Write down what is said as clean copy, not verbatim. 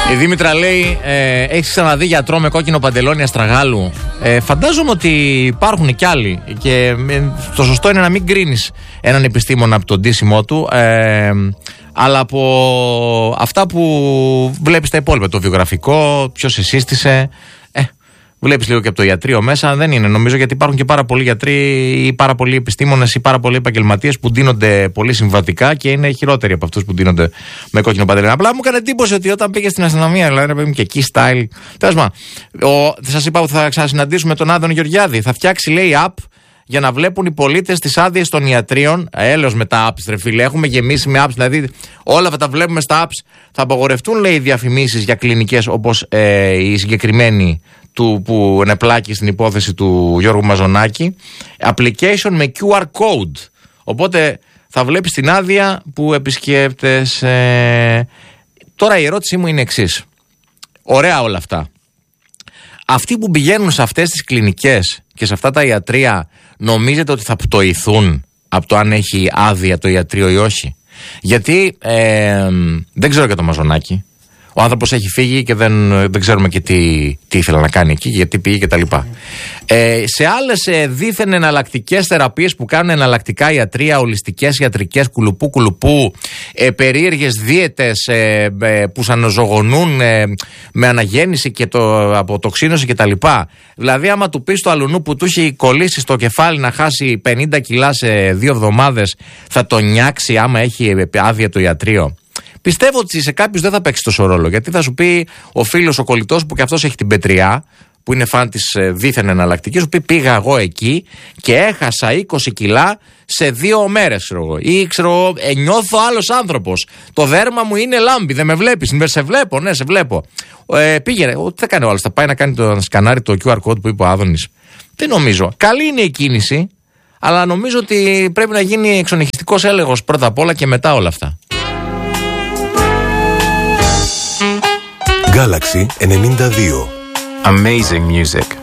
Η Δήμητρα λέει: έχεις ξαναδεί γιατρό με κόκκινο παντελόνι αστραγάλου? Φαντάζομαι ότι υπάρχουν κι άλλοι. Και το σωστό είναι να μην κρίνεις έναν επιστήμονα από τον ντύσιμό του, αλλά από αυτά που βλέπεις τα υπόλοιπα. Το βιογραφικό, ποιος σε σύστησε. Βλέπεις λίγο και από το ιατρείο μέσα, δεν είναι νομίζω, γιατί υπάρχουν και πάρα πολλοί γιατροί ή πάρα πολλοί επιστήμονες ή πάρα πολλοί επαγγελματίες που ντύνονται πολύ συμβατικά και είναι χειρότεροι από αυτούς που ντύνονται με κόκκινο παντελόνι. Απλά μου έκανε εντύπωση ότι όταν πήγε στην αστυνομία, δηλαδή να και εκεί style. Τέλος πάντων, σας είπα ότι θα ξανασυναντήσουμε τον Άδωνη Γεωργιάδη. Θα φτιάξει, λέει, app για να βλέπουν οι πολίτες τις άδειες των ιατρίων. Έλεος με τα apps, ρε φίλε. Έχουμε γεμίσει με apps, δηλαδή όλα αυτά τα βλέπουμε στα apps. Θα απαγορευτούν, λέει, οι διαφημίσεις για κλινικές όπως η συγκεκριμένη του που ενεπλάκη στην υπόθεση του Γιώργου Μαζονάκη. Application με QR code. Οπότε θα βλέπεις την άδεια που επισκέπτεσαι. Τώρα η ερώτησή μου είναι εξής. Ωραία όλα αυτά. Αυτοί που πηγαίνουν σε αυτές τις κλινικές και σε αυτά τα ιατρεία, νομίζετε ότι θα πτωηθούν από το αν έχει άδεια το ιατρείο ή όχι? Γιατί δεν ξέρω για το Μαζονάκη. Ο άνθρωπος έχει φύγει και δεν ξέρουμε και τι ήθελε να κάνει εκεί, γιατί πήγε και τα λοιπά. Σε άλλες δίθεν εναλλακτικές θεραπείες που κάνουν εναλλακτικά ιατρεία, ολιστικές ιατρικές, κουλουπού, περίεργες δίαιτες που σανοζωογονούν με αναγέννηση και αποτοξίνωση και τα λοιπά. Δηλαδή άμα του πεις το αλουνού που του έχει κολλήσει στο κεφάλι να χάσει 50 κιλά σε 2 εβδομάδες, θα τον νιάξει άμα έχει άδεια το ιατρείο? Πιστεύω ότι σε κάποιους δεν θα παίξει τόσο ρόλο, γιατί θα σου πει ο φίλος ο κολλητός που και αυτός έχει την πετριά, που είναι φαν της δίθεν εναλλακτικής, σου πει πήγα εγώ εκεί και έχασα 20 κιλά σε 2 μέρες, ξέρω εγώ. Ή ξέρω, νιώθω άλλος άνθρωπος. Το δέρμα μου είναι λάμπη, δεν με βλέπεις? Σε βλέπω, ναι, σε βλέπω. Πήγαινε, τι θα κάνει ο άλλος? Θα πάει να κάνει να σκανάρει το QR code που είπε ο Άδωνης? Δεν νομίζω. Καλή είναι η κίνηση, αλλά νομίζω ότι πρέπει να γίνει εξονυχιστικός έλεγχος πρώτα απ' όλα και μετά όλα αυτά. Galaxy 92. Amazing music.